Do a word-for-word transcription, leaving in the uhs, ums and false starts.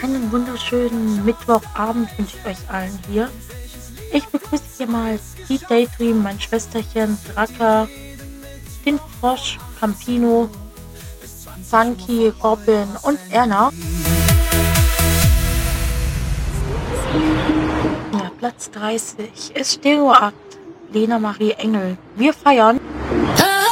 Einen wunderschönen Mittwochabend wünsche ich euch allen hier. Ich begrüße hier mal Speed Daydream, mein Schwesterchen, Draka, den Frosch, Campino, Funky, Robin und Erna. Ja, Platz dreißig ist Stereoakt, Lena Marie Engel. Wir feiern.